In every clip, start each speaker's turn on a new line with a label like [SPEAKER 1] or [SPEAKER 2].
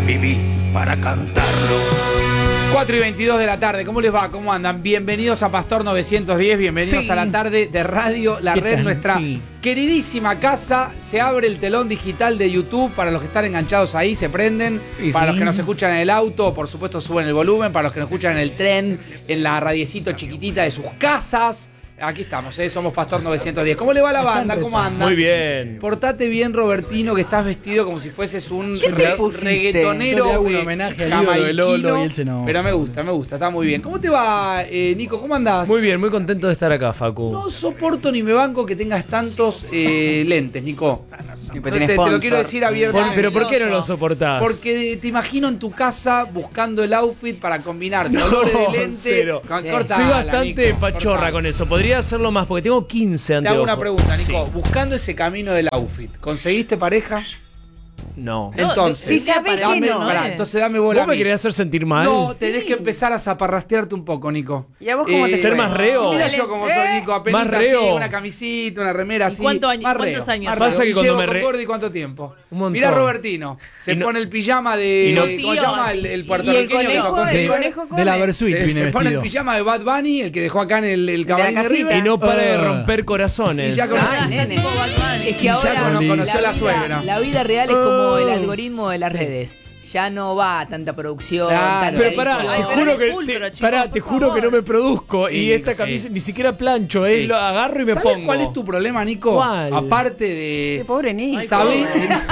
[SPEAKER 1] viví para cantarlo.
[SPEAKER 2] 4:22 de la tarde, ¿cómo les va? ¿Cómo andan? Bienvenidos a Pastor 910, bienvenidos a la tarde de Radio La Red, nuestra queridísima casa. Se abre el telón digital de YouTube para los que están enganchados ahí, se prenden. Para los que nos escuchan en el auto, por supuesto suben el volumen. Para los que nos escuchan en el tren, en la radiecito chiquitita de sus casas. Aquí estamos, somos Pastor 910. ¿Cómo le va la banda? ¿Cómo andan?
[SPEAKER 3] Muy bien.
[SPEAKER 2] Portate bien, Robertino, que estás vestido como si fueses un reggaetonero.
[SPEAKER 4] Yo le hago un homenaje al ídolo de Lolo y él se no.
[SPEAKER 2] Pero me gusta, está muy bien. ¿Cómo te va, Nico? ¿Cómo andás?
[SPEAKER 3] Muy bien, muy contento de estar acá, Facu.
[SPEAKER 2] No soporto ni me banco que tengas tantos lentes, Nico. Te lo quiero decir abiertamente.
[SPEAKER 3] ¿Pero por qué no lo soportás?
[SPEAKER 2] Porque te imagino en tu casa buscando el outfit para combinar colores de lente.
[SPEAKER 3] Cero.
[SPEAKER 2] Cortala,
[SPEAKER 3] soy bastante
[SPEAKER 2] Nico,
[SPEAKER 3] pachorra
[SPEAKER 2] cortala.
[SPEAKER 3] con eso. Podría hacerlo más porque tengo 15 anteojos.
[SPEAKER 2] Te hago una pregunta, Nico.
[SPEAKER 3] Sí.
[SPEAKER 2] Buscando ese camino del outfit, ¿conseguiste pareja?
[SPEAKER 3] No.
[SPEAKER 2] Entonces,
[SPEAKER 5] si sabés que
[SPEAKER 2] dame,
[SPEAKER 5] no,
[SPEAKER 2] pará, entonces dame bola.
[SPEAKER 3] ¿Vos me querés hacer sentir mal?
[SPEAKER 2] No, tenés que empezar a zaparrastearte un poco, Nico.
[SPEAKER 5] ¿Y a vos cómo te
[SPEAKER 3] ¿Ser
[SPEAKER 5] fue?
[SPEAKER 3] más reo?
[SPEAKER 2] Mira yo como soy, Nico, apenas
[SPEAKER 3] Más reo.
[SPEAKER 2] una camisita, una remera así.
[SPEAKER 6] ¿Cuántos años?
[SPEAKER 2] Más
[SPEAKER 6] ¿Cuántos
[SPEAKER 2] reo,
[SPEAKER 6] años?
[SPEAKER 2] más
[SPEAKER 3] Pasa
[SPEAKER 2] reo.
[SPEAKER 3] que cuando
[SPEAKER 2] Llevo
[SPEAKER 3] me
[SPEAKER 2] con
[SPEAKER 3] re-
[SPEAKER 2] Gordi, ¿cuánto tiempo?
[SPEAKER 3] Un montón.
[SPEAKER 2] Mirá Robertino, se
[SPEAKER 3] Y no-
[SPEAKER 2] pone el pijama de...
[SPEAKER 3] y no-
[SPEAKER 2] ¿Cómo se llama? El puertorriqueño que tocó en
[SPEAKER 5] el
[SPEAKER 2] River.
[SPEAKER 5] conejo
[SPEAKER 4] De la
[SPEAKER 5] come.
[SPEAKER 4] Versuit viene
[SPEAKER 2] Se pone el
[SPEAKER 4] vestido.
[SPEAKER 2] pijama de Bad Bunny, el que dejó acá en el camarín de
[SPEAKER 5] casita.
[SPEAKER 2] River.
[SPEAKER 3] Y no para de
[SPEAKER 4] Ah.
[SPEAKER 3] romper corazones.
[SPEAKER 2] Y ya con-
[SPEAKER 5] Nene.
[SPEAKER 7] Es que
[SPEAKER 2] Ya
[SPEAKER 7] ahora
[SPEAKER 2] conoció a la
[SPEAKER 7] vida-
[SPEAKER 2] suegra.
[SPEAKER 7] la vida real es como el algoritmo de las redes. Ya no va tanta producción,
[SPEAKER 2] Claro.
[SPEAKER 7] tanta
[SPEAKER 3] Pero pará,
[SPEAKER 7] edición.
[SPEAKER 3] te
[SPEAKER 6] Ay,
[SPEAKER 3] juro
[SPEAKER 6] pero
[SPEAKER 3] que,
[SPEAKER 6] es pulcro, chicos,
[SPEAKER 3] pará,
[SPEAKER 6] por
[SPEAKER 3] te juro
[SPEAKER 6] favor.
[SPEAKER 3] que no me produzco.
[SPEAKER 2] Sí,
[SPEAKER 3] y esta
[SPEAKER 2] sí.
[SPEAKER 3] camisa ni siquiera plancho,
[SPEAKER 2] Sí.
[SPEAKER 3] lo agarro y me
[SPEAKER 2] ¿Sabes
[SPEAKER 3] pongo.
[SPEAKER 2] cuál es tu problema, Nico?
[SPEAKER 3] ¿Cuál?
[SPEAKER 2] Aparte de...
[SPEAKER 5] Qué pobre Nico.
[SPEAKER 2] ¿Sabés?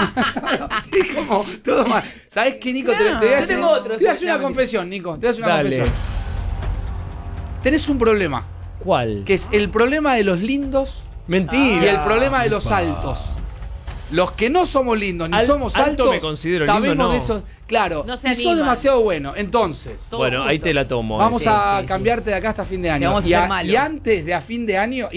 [SPEAKER 2] Es como todo mal. ¿Sabés qué, Nico? Te voy a
[SPEAKER 7] yo
[SPEAKER 2] hacer,
[SPEAKER 7] tengo otro.
[SPEAKER 2] te voy a hacer una confesión, Nico. Te voy a hacer una
[SPEAKER 3] Dale.
[SPEAKER 2] confesión. Tenés un problema,
[SPEAKER 3] ¿Cuál?
[SPEAKER 2] que es el problema de los lindos
[SPEAKER 3] Mentira.
[SPEAKER 2] y el problema de los altos. Los que no somos lindos ni somos
[SPEAKER 3] alto
[SPEAKER 2] altos,
[SPEAKER 3] me considero,
[SPEAKER 2] sabemos
[SPEAKER 3] lindo no.
[SPEAKER 2] de eso. Claro,
[SPEAKER 6] No se
[SPEAKER 2] y sos
[SPEAKER 6] animan.
[SPEAKER 2] demasiado bueno. Entonces,
[SPEAKER 6] Todo
[SPEAKER 3] Bueno, ahí
[SPEAKER 6] junto.
[SPEAKER 3] te la tomo.
[SPEAKER 2] vamos
[SPEAKER 7] Sí,
[SPEAKER 2] a
[SPEAKER 7] sí,
[SPEAKER 2] cambiarte de acá hasta fin de año.
[SPEAKER 7] Te vamos a
[SPEAKER 2] y,
[SPEAKER 7] hacer malo.
[SPEAKER 2] y antes de fin de año,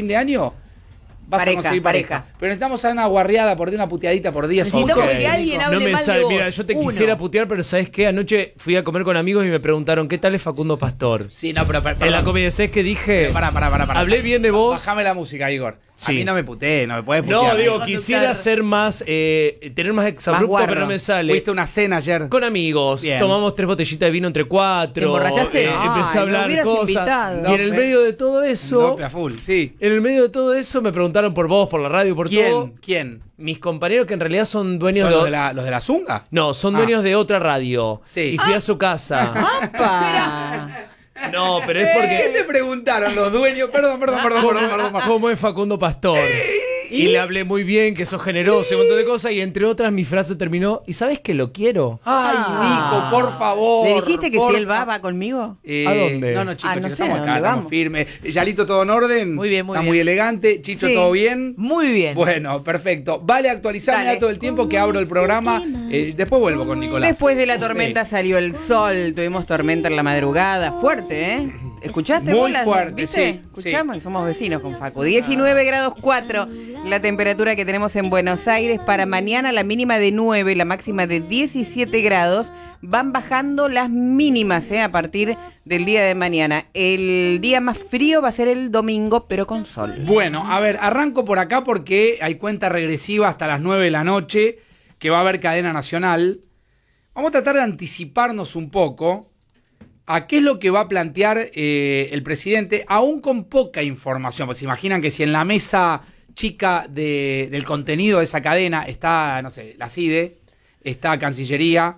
[SPEAKER 2] vas
[SPEAKER 5] Pareja,
[SPEAKER 2] a conseguir pareja.
[SPEAKER 5] pareja.
[SPEAKER 2] Pero necesitamos hacer una guarreada por día, una puteadita por día.
[SPEAKER 7] Necesitamos
[SPEAKER 2] Ok.
[SPEAKER 7] que alguien
[SPEAKER 3] No
[SPEAKER 7] hable
[SPEAKER 3] me
[SPEAKER 7] mal
[SPEAKER 3] sale,
[SPEAKER 7] de vos.
[SPEAKER 3] mira, yo te
[SPEAKER 7] Uno.
[SPEAKER 3] quisiera putear, pero ¿sabes qué? Anoche fui a comer con amigos y me preguntaron, ¿qué tal es Facundo Pastor?
[SPEAKER 2] Sí, no, pero
[SPEAKER 3] En la comida, ¿sabes qué dije?
[SPEAKER 2] Pará.
[SPEAKER 3] Hablé bien de vos.
[SPEAKER 2] Bajame la música, Igor. A
[SPEAKER 3] Sí.
[SPEAKER 2] mí no me puteé, no me puedes putear.
[SPEAKER 3] No, digo,
[SPEAKER 2] Igor.
[SPEAKER 3] quisiera ser más, tener más exabrupto,
[SPEAKER 5] guarro.
[SPEAKER 3] pero no me sale.
[SPEAKER 2] Fuiste a una cena ayer.
[SPEAKER 3] Con amigos,
[SPEAKER 2] Bien.
[SPEAKER 3] tomamos 3 botellitas de vino entre 4.
[SPEAKER 7] ¿Te emborrachaste?
[SPEAKER 3] Empecé a
[SPEAKER 5] Ay, me
[SPEAKER 3] hablar
[SPEAKER 5] hubieras
[SPEAKER 3] cosas.
[SPEAKER 5] invitado.
[SPEAKER 3] Y en el medio de todo eso,
[SPEAKER 2] Dope a full, sí.
[SPEAKER 3] en el medio de todo eso me preguntaron por vos, por la radio, por todo.
[SPEAKER 2] ¿Quién?
[SPEAKER 3] Mis compañeros que en realidad son dueños
[SPEAKER 2] ¿Son
[SPEAKER 3] de...
[SPEAKER 2] los de la Zunga?
[SPEAKER 3] No, son
[SPEAKER 2] Ah.
[SPEAKER 3] dueños de otra radio.
[SPEAKER 2] Sí.
[SPEAKER 3] Y fui a su casa.
[SPEAKER 5] ¡Apa!
[SPEAKER 3] No, pero es
[SPEAKER 2] ¿Qué
[SPEAKER 3] porque...
[SPEAKER 2] te preguntaron los dueños? Perdón.
[SPEAKER 3] ¿Cómo es Facundo Pastor? Y le hablé muy bien, que sos generoso y un montón de cosas. Y entre otras, mi frase terminó, ¿y sabes que lo quiero?
[SPEAKER 2] Ay, Nico, por favor.
[SPEAKER 5] ¿Le dijiste que si él
[SPEAKER 2] porfa.
[SPEAKER 5] va conmigo?
[SPEAKER 3] ¿A dónde?
[SPEAKER 2] No, chicos,
[SPEAKER 5] no sé,
[SPEAKER 2] estamos
[SPEAKER 5] ¿a
[SPEAKER 2] acá,
[SPEAKER 5] dónde
[SPEAKER 2] estamos
[SPEAKER 5] vamos?
[SPEAKER 2] firmes. Yalito, ¿todo en orden?
[SPEAKER 6] Muy bien, muy
[SPEAKER 2] Está
[SPEAKER 6] bien.
[SPEAKER 2] muy elegante. Chicho,
[SPEAKER 5] Sí.
[SPEAKER 2] ¿todo bien?
[SPEAKER 7] Muy bien.
[SPEAKER 2] Bueno, perfecto. Vale actualizarme
[SPEAKER 5] Dale.
[SPEAKER 2] todo el tiempo que abro el programa. Después vuelvo con Nicolás.
[SPEAKER 5] Después de la tormenta salió el sol, tuvimos tormenta en la madrugada, fuerte, ¿eh? ¿Escuchaste
[SPEAKER 2] Muy
[SPEAKER 5] vos las-
[SPEAKER 2] fuerte,
[SPEAKER 5] ¿viste?
[SPEAKER 2] sí,
[SPEAKER 5] Escuchamos, somos vecinos con Facu. 19 grados 4, la temperatura que tenemos en Buenos Aires. Para mañana la mínima de 9, la máxima de 17 grados. Van bajando las mínimas, a partir del día de mañana. El día más frío va a ser el domingo, pero con sol.
[SPEAKER 2] Bueno, a ver, arranco por acá porque hay cuenta regresiva hasta las 9 de la noche, que va a haber cadena nacional. Vamos a tratar de anticiparnos un poco a qué es lo que va a plantear el presidente, aún con poca información. Pues se imaginan que si en la mesa chica del contenido de esa cadena está, no sé, la CIDE, está Cancillería,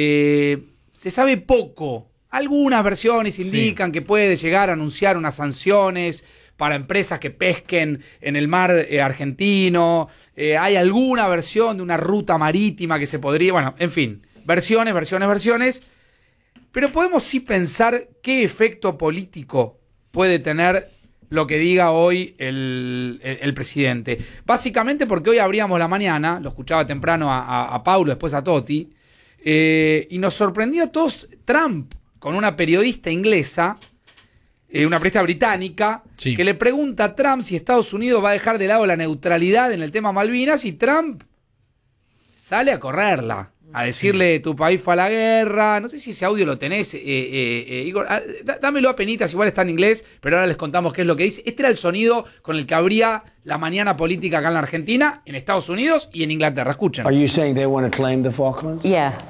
[SPEAKER 2] se sabe poco. Algunas versiones indican que puede llegar a anunciar unas sanciones para empresas que pesquen en el mar argentino. Hay alguna versión de una ruta marítima que se podría... Bueno, en fin, versiones. Pero podemos sí pensar qué efecto político puede tener lo que diga hoy el presidente. Básicamente porque hoy abríamos la mañana, lo escuchaba temprano a Paulo, después a Totti, y nos sorprendió a todos Trump con una periodista inglesa, una periodista británica,
[SPEAKER 4] Sí.
[SPEAKER 2] que le pregunta a Trump si Estados Unidos va a dejar de lado la neutralidad en el tema Malvinas, y Trump sale a correrla, a decirle tu país fue a la guerra. No sé si ese audio lo tenés, Igor, dámelo a penitas, igual está en inglés, pero ahora les contamos qué es lo que dice. Este era el sonido con el que abría la mañana política acá en la Argentina, en Estados Unidos y en Inglaterra. Escuchen.
[SPEAKER 8] Are you saying they want to claim the Falklands?
[SPEAKER 9] Yeah.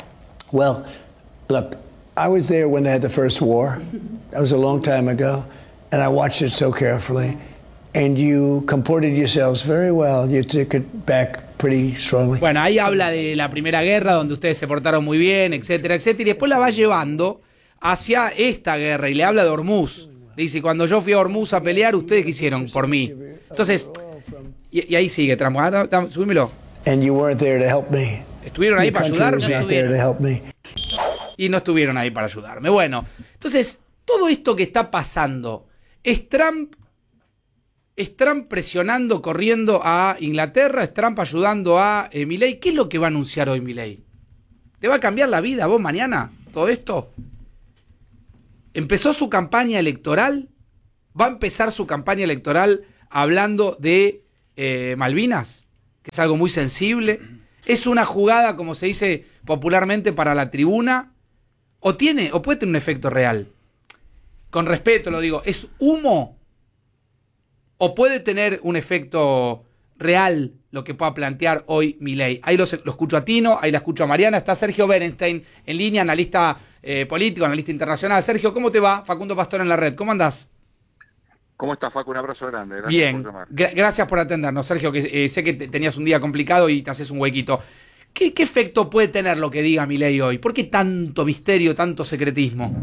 [SPEAKER 6] Well, look, I was there when they had the first war. That was a long time ago, and I watched it so carefully. And you comported yourselves very well. You took it back pretty strongly.
[SPEAKER 2] Bueno, ahí habla de la Primera Guerra, donde ustedes se portaron muy bien, etcétera, etcétera. Y después la va llevando hacia esta guerra y le habla de Hormuz. Le dice, cuando yo fui a Hormuz a pelear, ¿ustedes qué hicieron por mí? Entonces, y ahí sigue, Trump. Subímelo.
[SPEAKER 6] And you weren't there to help me.
[SPEAKER 2] ¿Estuvieron ahí para ayudarme?
[SPEAKER 6] Not there to help me.
[SPEAKER 2] Y no estuvieron ahí para ayudarme. Bueno, entonces, todo esto que está pasando, ¿es Trump presionando, corriendo a Inglaterra? ¿Es Trump ayudando a Milei? ¿Qué es lo que va a anunciar hoy Milei? ¿Te va a cambiar la vida vos mañana todo esto? ¿Empezó su campaña electoral? ¿Va a empezar su campaña electoral hablando de Malvinas? Que es algo muy sensible. ¿Es una jugada, como se dice popularmente, para la tribuna? ¿O puede tener un efecto real? Con respeto lo digo, ¿es humo? ¿O puede tener un efecto real lo que pueda plantear hoy Milei? Ahí lo escucho a Tino, ahí la escucho a Mariana. Está Sergio Berenstein en línea, analista político, analista internacional. Sergio, ¿cómo te va? Facundo Pastor en la red. ¿Cómo andás?
[SPEAKER 8] ¿Cómo estás, Facu? Un abrazo grande. Gracias.
[SPEAKER 2] Bien,
[SPEAKER 8] por llamar.
[SPEAKER 2] Gracias por atendernos, Sergio, que sé que tenías un día complicado y te haces un huequito. ¿Qué efecto puede tener lo que diga Milei hoy? ¿Por qué tanto misterio, tanto secretismo?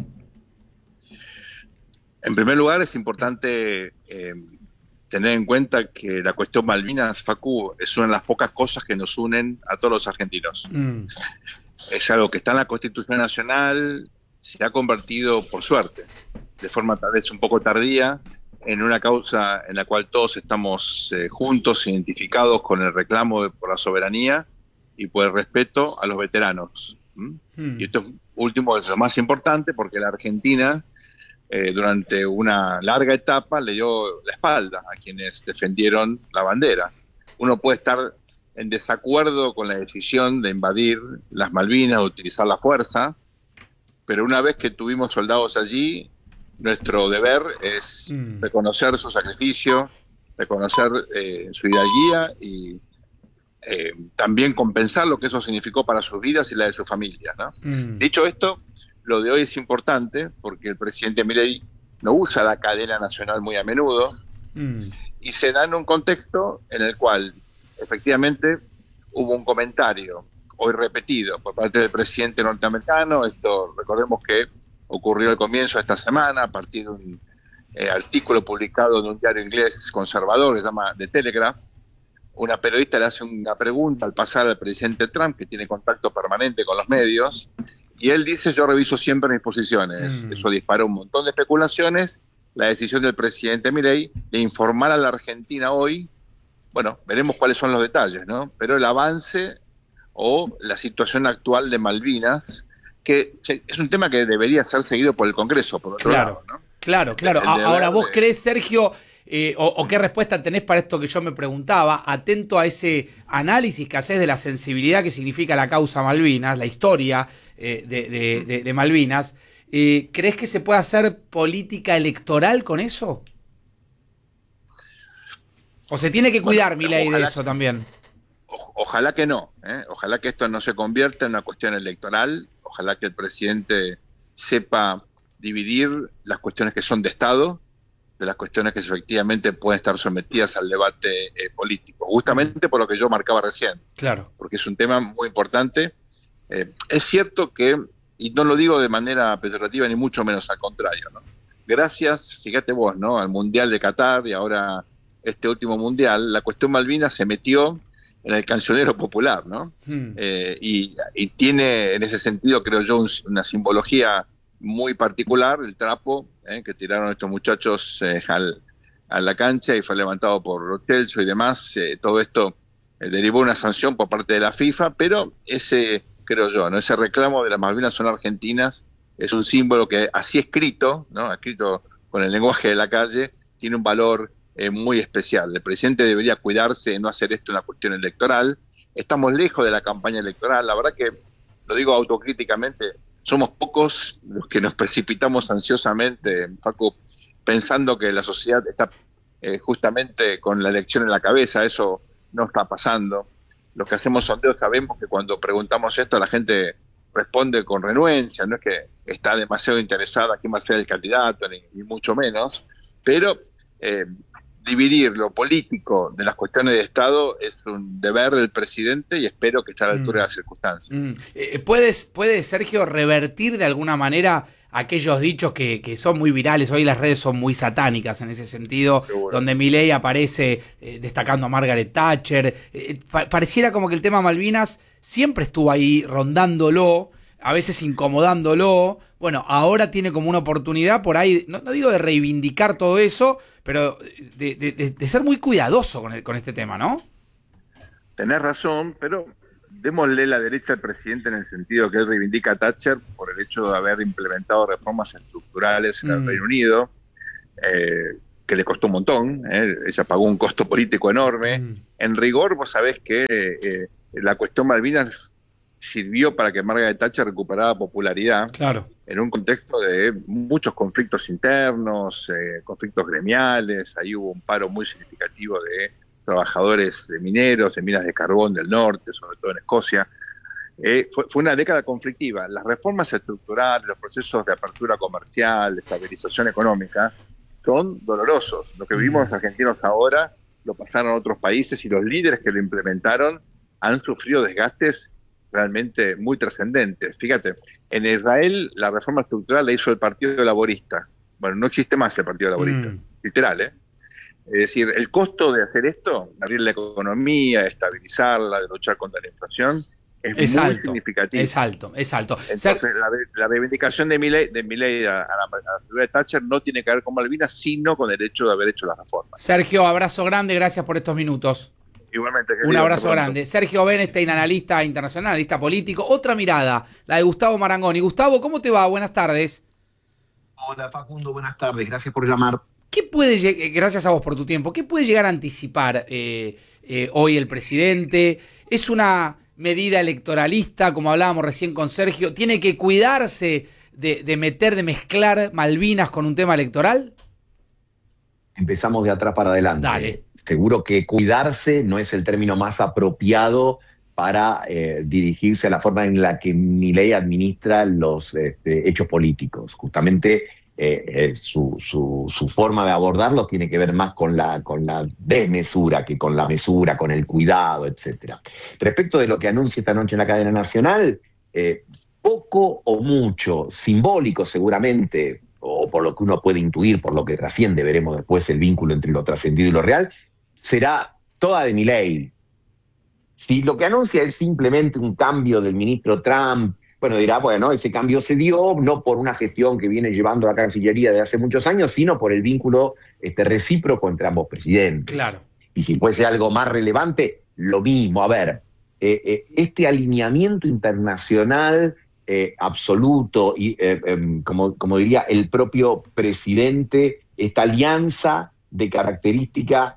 [SPEAKER 8] En primer lugar, es importante tener en cuenta que la cuestión Malvinas, Facu, es una de las pocas cosas que nos unen a todos los argentinos. Es algo que está en la Constitución Nacional, se ha convertido, por suerte, de forma tal vez un poco tardía, en una causa en la cual todos estamos juntos, identificados con el reclamo por la soberanía y por el respeto a los veteranos. Y esto último es lo más importante, porque la Argentina durante una larga etapa le dio la espalda a quienes defendieron la bandera. Uno puede estar en desacuerdo con la decisión de invadir las Malvinas, de utilizar la fuerza, pero una vez que tuvimos soldados allí, nuestro deber es reconocer su sacrificio, reconocer su hidalguía y también compensar lo que eso significó para sus vidas y la de sus familias, ¿no? Dicho esto, lo de hoy es importante porque el presidente Milei no usa la cadena nacional muy a menudo y se da en un contexto en el cual efectivamente hubo un comentario hoy repetido por parte del presidente norteamericano. Esto recordemos que ocurrió al comienzo de esta semana a partir de un artículo publicado en un diario inglés conservador que se llama The Telegraph. Una periodista le hace una pregunta al pasar al presidente Trump, que tiene contacto permanente con los medios, y él dice: yo reviso siempre mis posiciones. Eso disparó un montón de especulaciones. La decisión del presidente Milei de informar a la Argentina hoy, bueno, veremos cuáles son los detalles, ¿no? Pero el avance o la situación actual de Malvinas, que es un tema que debería ser seguido por el Congreso, por otro lado, ¿no?
[SPEAKER 2] Claro. Ahora, ¿vos crees, Sergio, o qué respuesta tenés para esto que yo me preguntaba, atento a ese análisis que haces de la sensibilidad que significa la causa Malvinas, la historia de Malvinas? ¿Crees que se puede hacer política electoral con eso? ¿O se tiene que cuidar Milei de eso también?
[SPEAKER 8] Ojalá que no, ojalá que esto no se convierta en una cuestión electoral, ojalá que el presidente sepa dividir las cuestiones que son de Estado de las cuestiones que efectivamente pueden estar sometidas al debate político, justamente por lo que yo marcaba recién.
[SPEAKER 2] Claro.
[SPEAKER 8] Porque es un tema muy importante. Es cierto que, y no lo digo de manera peyorativa ni mucho menos, al contrario, ¿no? Gracias, fíjate vos, ¿no?, al Mundial de Qatar y ahora este último Mundial, la cuestión Malvinas se metió en el cancionero popular, ¿no? Y tiene en ese sentido, creo yo, una simbología muy particular, el trapo que tiraron estos muchachos a la cancha y fue levantado por Rotelso y demás. Todo esto derivó una sanción por parte de la FIFA, pero ese, creo yo, ¿no?, ese reclamo de las Malvinas son argentinas es un símbolo que así escrito, ¿no?, escrito con el lenguaje de la calle, tiene un valor muy especial. El presidente debería cuidarse de no hacer esto una cuestión electoral. Estamos lejos de la campaña electoral. La verdad que, lo digo autocríticamente, somos pocos los que nos precipitamos ansiosamente, Facu, pensando que la sociedad está justamente con la elección en la cabeza. Eso no está pasando. Los que hacemos sondeos sabemos que cuando preguntamos esto, la gente responde con renuencia, no es que está demasiado interesada quién va a ser el candidato, ni mucho menos, pero dividir lo político de las cuestiones de Estado es un deber del presidente y espero que esté a la altura de las circunstancias.
[SPEAKER 2] ¿Puede, Sergio, revertir de alguna manera aquellos dichos que son muy virales? Hoy las redes son muy satánicas en ese sentido, seguro, donde Milei aparece destacando a Margaret Thatcher. Pareciera como que el tema Malvinas siempre estuvo ahí rondándolo, a veces incomodándolo. Bueno, ahora tiene como una oportunidad por ahí, no digo de reivindicar todo eso, pero de ser muy cuidadoso con este tema, ¿no?
[SPEAKER 8] Tenés razón, pero démosle la derecha al presidente en el sentido que él reivindica a Thatcher por el hecho de haber implementado reformas estructurales en el Reino Unido, que le costó un montón, ella pagó un costo político enorme. En rigor, vos sabés que la cuestión Malvinas sirvió para que Margaret Thatcher recuperara popularidad, claro, en un contexto de muchos conflictos internos, conflictos gremiales. Ahí hubo un paro muy significativo de trabajadores mineros, de minas de carbón del norte, sobre todo en Escocia. Fue una década conflictiva. Las reformas estructurales, los procesos de apertura comercial, de estabilización económica, son dolorosos. Lo que vivimos los argentinos ahora lo pasaron a otros países y los líderes que lo implementaron han sufrido desgastes realmente muy trascendentes. Fíjate, en Israel la reforma estructural la hizo el Partido Laborista. Bueno, no existe más el Partido Laborista, literal, ¿eh? Es decir, el costo de hacer esto, de abrir la economía, de estabilizarla, de luchar contra la inflación, es muy alto, significativo.
[SPEAKER 2] Es alto.
[SPEAKER 8] Entonces, la reivindicación de Milei a la figura de Thatcher no tiene que ver con Malvinas, sino con el hecho de haber hecho las reformas.
[SPEAKER 2] Sergio, abrazo grande, gracias por estos minutos.
[SPEAKER 8] Igualmente,
[SPEAKER 2] un abrazo grande. Sergio Benestein, analista internacional, analista político. Otra mirada, la de Gustavo Marangoni. Gustavo, ¿cómo te va? Buenas tardes.
[SPEAKER 9] Hola, Facundo, buenas tardes. Gracias por llamar.
[SPEAKER 2] Gracias a vos por tu tiempo. ¿Qué puede llegar a anticipar hoy el presidente? ¿Es una medida electoralista, como hablábamos recién con Sergio? ¿Tiene que cuidarse de mezclar Malvinas con un tema electoral?
[SPEAKER 9] Empezamos de atrás para adelante.
[SPEAKER 2] Dale.
[SPEAKER 9] Seguro que cuidarse no es el término más apropiado para dirigirse a la forma en la que Milei administra los hechos políticos. Justamente su forma de abordarlos tiene que ver más con la desmesura que con la mesura, con el cuidado, etcétera. Respecto de lo que anuncia esta noche en la cadena nacional, poco o mucho, simbólico seguramente, o por lo que uno puede intuir, por lo que trasciende, veremos después el vínculo entre lo trascendido y lo real, será toda de Milei. Si lo que anuncia es simplemente un cambio del ministro Trump, dirá, ese cambio se dio no por una gestión que viene llevando la Cancillería de hace muchos años, sino por el vínculo recíproco entre ambos presidentes.
[SPEAKER 2] Claro.
[SPEAKER 9] Y si fuese algo más relevante, lo mismo. A ver, este alineamiento internacional absoluto y, como diría el propio presidente, esta alianza de característica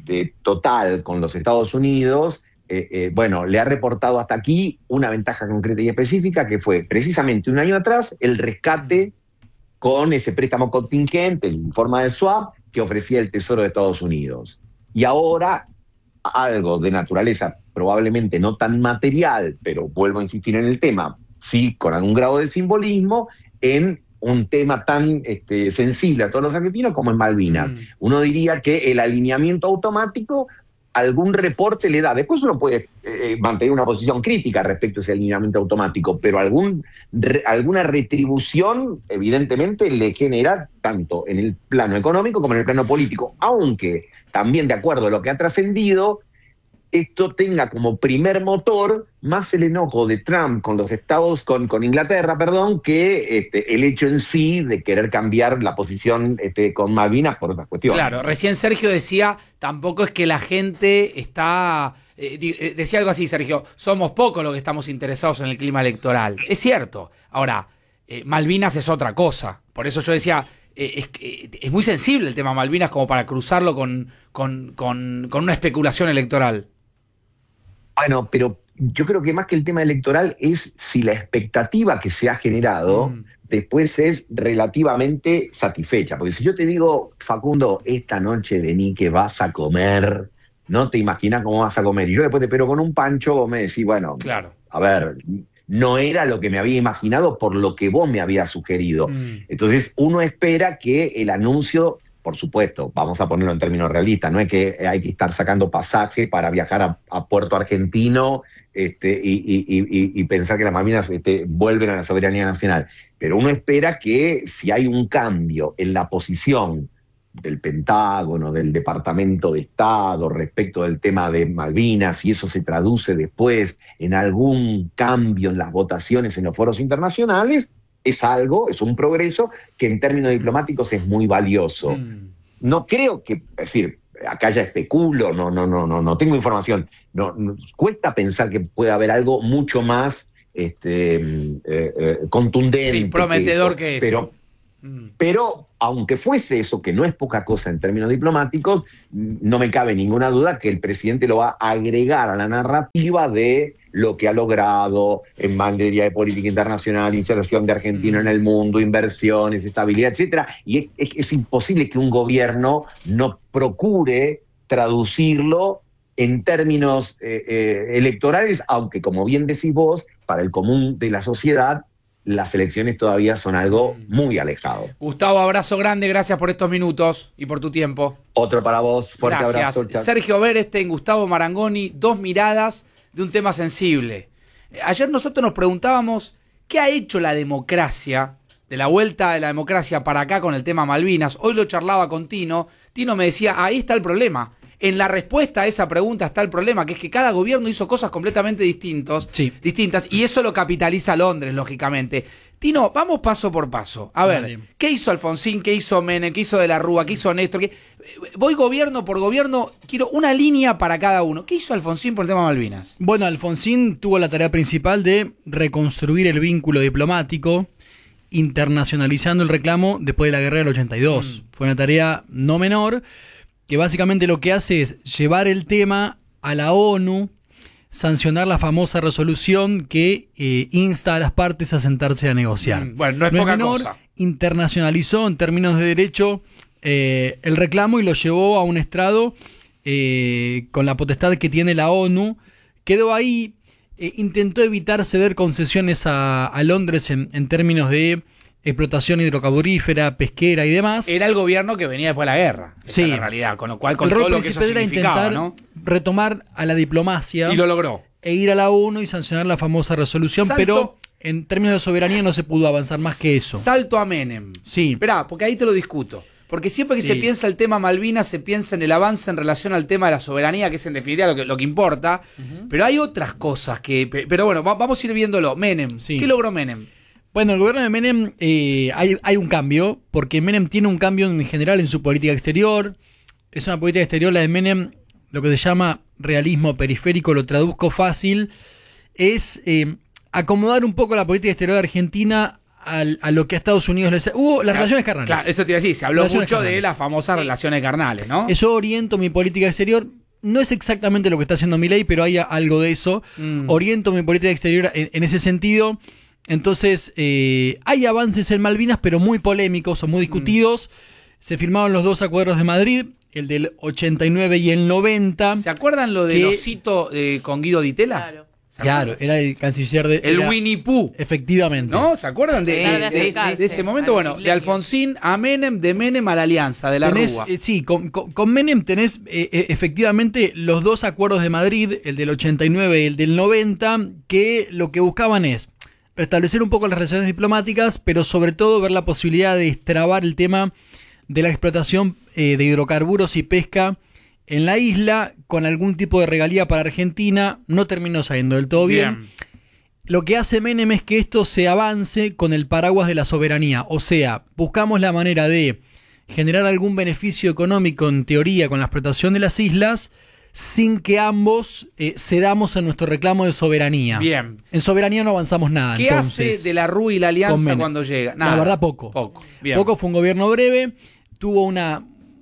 [SPEAKER 9] total con los Estados Unidos, le ha reportado hasta aquí una ventaja concreta y específica, que fue precisamente un año atrás el rescate con ese préstamo contingente en forma de swap que ofrecía el Tesoro de Estados Unidos. Y ahora algo de naturaleza probablemente no tan material, pero vuelvo a insistir en el tema, sí, con algún grado de simbolismo, en un tema tan sensible a todos los argentinos como en Malvinas. Uno diría que el alineamiento automático algún reporte le da. Después uno puede mantener una posición crítica respecto a ese alineamiento automático, pero alguna retribución evidentemente le genera tanto en el plano económico como en el plano político, aunque también, de acuerdo a lo que ha trascendido, esto tenga como primer motor más el enojo de Trump con los Estados, con Inglaterra, que el hecho en sí de querer cambiar la posición con Malvinas por otras cuestiones.
[SPEAKER 2] Claro, recién Sergio decía, tampoco es que la gente está... decía algo así, Sergio, somos pocos los que estamos interesados en el clima electoral. Es cierto. Ahora, Malvinas es otra cosa. Por eso yo decía... es muy sensible el tema Malvinas como para cruzarlo con una especulación electoral.
[SPEAKER 9] Bueno, pero yo creo que más que el tema electoral es si la expectativa que se ha generado después es relativamente satisfecha. Porque si yo te digo, Facundo, esta noche vení que vas a comer, no te imaginas cómo vas a comer. Y yo después te espero con un pancho, vos me decís, bueno,
[SPEAKER 2] claro,
[SPEAKER 9] a ver, no era lo que me había imaginado por lo que vos me habías sugerido. Entonces uno espera que el anuncio, por supuesto, vamos a ponerlo en términos realistas, no es que hay que estar sacando pasaje para viajar a Puerto Argentino y pensar que las Malvinas vuelven a la soberanía nacional, pero uno espera que si hay un cambio en la posición del Pentágono, del Departamento de Estado respecto del tema de Malvinas, y eso se traduce después en algún cambio en las votaciones en los foros internacionales, es un progreso que en términos diplomáticos es muy valioso. No creo que, es decir, acá ya especulo, no tengo información, cuesta pensar que pueda haber algo mucho más contundente.
[SPEAKER 2] Sí, prometedor que eso.
[SPEAKER 9] Pero aunque fuese eso, que no es poca cosa en términos diplomáticos, no me cabe ninguna duda que el presidente lo va a agregar a la narrativa de lo que ha logrado en materia de política internacional, inserción de Argentina en el mundo, inversiones, estabilidad, etcétera. Y es imposible que un gobierno no procure traducirlo en términos electorales, aunque, como bien decís vos, para el común de la sociedad, las elecciones todavía son algo muy alejado.
[SPEAKER 2] Gustavo, abrazo grande, gracias por estos minutos y por tu tiempo.
[SPEAKER 9] Otro para vos, fuerte
[SPEAKER 2] gracias.
[SPEAKER 9] Abrazo. Chao.
[SPEAKER 2] Sergio Berestein, Gustavo Marangoni, dos miradas de un tema sensible. Ayer nosotros nos preguntábamos qué ha hecho la democracia, de la vuelta de la democracia para acá con el tema Malvinas. Hoy lo charlaba con Tino. Tino me decía, ahí está el problema. En la respuesta a esa pregunta está el problema, que es que cada gobierno hizo cosas completamente distintas, y eso lo capitaliza Londres, lógicamente. Tino, vamos paso por paso. A ver, ¿qué hizo Alfonsín? ¿Qué hizo Menem? ¿Qué hizo De la Rúa? ¿Qué hizo Néstor? Voy gobierno por gobierno, quiero una línea para cada uno. ¿Qué hizo Alfonsín por el tema Malvinas?
[SPEAKER 4] Bueno, Alfonsín tuvo la tarea principal de reconstruir el vínculo diplomático, internacionalizando el reclamo después de la guerra del 82. Fue una tarea no menor, que básicamente lo que hace es llevar el tema a la ONU, sancionar la famosa resolución que insta a las partes a sentarse a negociar.
[SPEAKER 2] Bueno, no es poca cosa.
[SPEAKER 4] Internacionalizó en términos de derecho el reclamo y lo llevó a un estrado con la potestad que tiene la ONU. Quedó ahí, intentó evitar ceder concesiones a Londres en términos de explotación hidrocarburífera, pesquera y demás.
[SPEAKER 2] Era el gobierno que venía después de la guerra. Esa es la realidad, con lo cual, con todo lo que eso significaba,
[SPEAKER 4] era intentar retomar a la diplomacia.
[SPEAKER 2] Y lo logró.
[SPEAKER 4] E ir a la ONU y sancionar la famosa resolución, pero en términos de soberanía no se pudo avanzar más que eso.
[SPEAKER 2] Salto a Menem.
[SPEAKER 4] Sí.
[SPEAKER 2] Esperá, porque ahí te lo discuto. Porque siempre que se piensa el tema Malvinas, se piensa en el avance en relación al tema de la soberanía, que es en definitiva lo que importa. Pero hay otras cosas que... Pero bueno, vamos a ir viéndolo. Menem. ¿Qué logró Menem?
[SPEAKER 4] Bueno, el gobierno de Menem hay un cambio, porque Menem tiene un cambio en general en su política exterior. Es una política exterior, la de Menem, lo que se llama realismo periférico, lo traduzco fácil, es acomodar un poco la política exterior de Argentina a lo que a Estados Unidos les... las relaciones carnales. Claro,
[SPEAKER 2] eso te iba a decir, se habló mucho de las famosas relaciones carnales, ¿no?
[SPEAKER 4] Yo oriento mi política exterior, no es exactamente lo que está haciendo Milei, pero hay algo de eso. Oriento mi política exterior en ese sentido. Entonces, hay avances en Malvinas, pero muy polémicos o muy discutidos. Se firmaron los dos acuerdos de Madrid, el del 89 y el 90.
[SPEAKER 2] ¿Se acuerdan lo del osito con Guido Di Tella?
[SPEAKER 4] Claro, era el canciller de...
[SPEAKER 2] El Winnie Pooh.
[SPEAKER 4] Efectivamente.
[SPEAKER 2] ¿No? ¿Se acuerdan de ese momento? Bueno, de Alfonsín a Menem, de Menem a la Alianza, de la Rúa.
[SPEAKER 4] Sí, con Menem tenés efectivamente los dos acuerdos de Madrid, el del 89 y el del 90, que lo que buscaban es restablecer un poco las relaciones diplomáticas, pero sobre todo ver la posibilidad de destrabar el tema de la explotación de hidrocarburos y pesca en la isla, con algún tipo de regalía para Argentina. No terminó saliendo del todo bien. Lo que hace Menem es que esto se avance con el paraguas de la soberanía. O sea, buscamos la manera de generar algún beneficio económico, en teoría, con la explotación de las islas, sin que ambos cedamos a nuestro reclamo de soberanía.
[SPEAKER 2] Bien.
[SPEAKER 4] En soberanía no avanzamos nada.
[SPEAKER 2] ¿Qué hace De la Rúa y la Alianza cuando llega? Nada.
[SPEAKER 4] La verdad, poco.
[SPEAKER 2] Bien.
[SPEAKER 4] Poco, fue un gobierno breve, tuvo una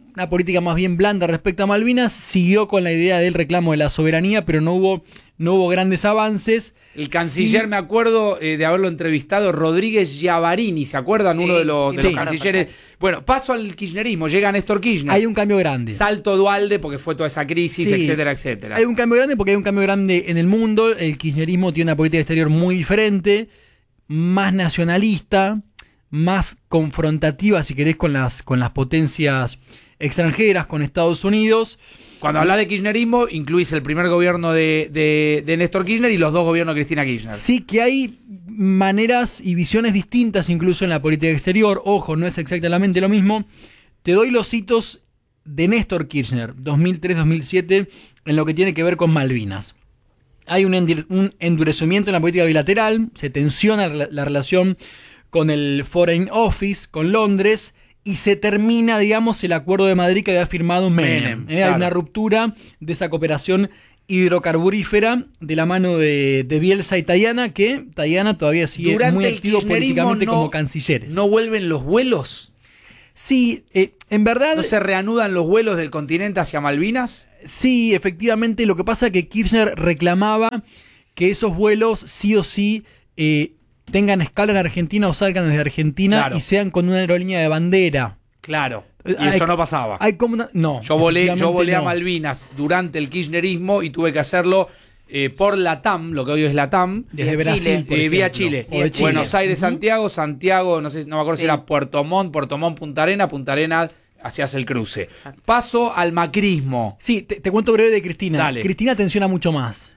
[SPEAKER 4] una política más bien blanda respecto a Malvinas, siguió con la idea del reclamo de la soberanía, pero no hubo grandes avances.
[SPEAKER 2] El canciller, me acuerdo de haberlo entrevistado, Rodríguez Giavarini, ¿se acuerdan?
[SPEAKER 5] Sí,
[SPEAKER 2] Uno de los
[SPEAKER 5] sí,
[SPEAKER 2] cancilleres. Bueno, paso al kirchnerismo, llega Néstor Kirchner.
[SPEAKER 4] Hay un cambio grande.
[SPEAKER 2] Salto Dualde porque fue toda esa crisis,
[SPEAKER 4] Sí.
[SPEAKER 2] etcétera, etcétera.
[SPEAKER 4] Hay un cambio grande porque hay un cambio grande en el mundo. El kirchnerismo tiene una política exterior muy diferente, más nacionalista, más confrontativa, si querés, con las potencias extranjeras, con Estados Unidos.
[SPEAKER 2] Cuando hablas de kirchnerismo, incluís el primer gobierno de Néstor Kirchner y los dos gobiernos de Cristina Kirchner.
[SPEAKER 4] Sí que hay maneras y visiones distintas incluso en la política exterior. Ojo, no es exactamente lo mismo. Te doy los hitos de Néstor Kirchner, 2003-2007, en lo que tiene que ver con Malvinas. Hay un endurecimiento en la política bilateral, se tensiona la relación con el Foreign Office, con Londres, y se termina, digamos, el acuerdo de Madrid que había firmado Menem. Hay
[SPEAKER 2] claro.
[SPEAKER 4] una ruptura de esa cooperación hidrocarburífera de la mano de Bielsa y Tajana, que Tajana todavía sigue
[SPEAKER 2] Durante
[SPEAKER 4] muy
[SPEAKER 2] el
[SPEAKER 4] activo
[SPEAKER 2] kirchnerismo
[SPEAKER 4] políticamente
[SPEAKER 2] no-
[SPEAKER 4] como cancilleres.
[SPEAKER 2] ¿No vuelven los vuelos?
[SPEAKER 4] Sí, en verdad...
[SPEAKER 2] ¿No se reanudan los vuelos del continente hacia Malvinas?
[SPEAKER 4] Sí, efectivamente, lo que pasa es que Kirchner reclamaba que esos vuelos sí o sí tengan escala en Argentina o salgan desde Argentina
[SPEAKER 2] Claro.
[SPEAKER 4] y sean con una aerolínea de bandera.
[SPEAKER 2] Claro. Y
[SPEAKER 4] Hay-
[SPEAKER 2] eso no pasaba.
[SPEAKER 4] Hay como no.
[SPEAKER 2] Yo volé
[SPEAKER 4] efectivamente
[SPEAKER 2] a
[SPEAKER 4] no.
[SPEAKER 2] Malvinas durante el kirchnerismo y tuve que hacerlo por LATAM, lo que hoy es LATAM.
[SPEAKER 4] Desde
[SPEAKER 5] Vía
[SPEAKER 4] Brasil,
[SPEAKER 5] Chile.
[SPEAKER 4] por
[SPEAKER 2] Vía
[SPEAKER 4] ejemplo.
[SPEAKER 2] Chile.
[SPEAKER 4] O de Chile.
[SPEAKER 2] Buenos Aires,
[SPEAKER 4] Ujú.
[SPEAKER 2] Santiago, no me acuerdo si
[SPEAKER 5] Sí.
[SPEAKER 2] era Puerto Montt, Punta Arena, hacías el cruce. Paso al macrismo.
[SPEAKER 4] Sí, te cuento breve de Cristina.
[SPEAKER 2] Dale.
[SPEAKER 4] Cristina tensiona mucho más.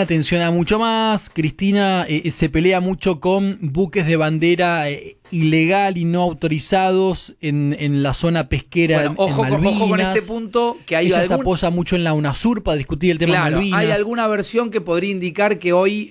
[SPEAKER 4] Cristina se pelea mucho con buques de bandera ilegal y no autorizados en la zona pesquera
[SPEAKER 2] Bueno, ojo,
[SPEAKER 4] en
[SPEAKER 2] ojo con
[SPEAKER 4] Malvinas.
[SPEAKER 2] este punto, que hay
[SPEAKER 4] Ella se
[SPEAKER 2] algún...
[SPEAKER 4] apoya mucho en la UNASUR para discutir el tema de
[SPEAKER 2] Claro,
[SPEAKER 4] Malvinas.
[SPEAKER 2] hay alguna versión que podría indicar que hoy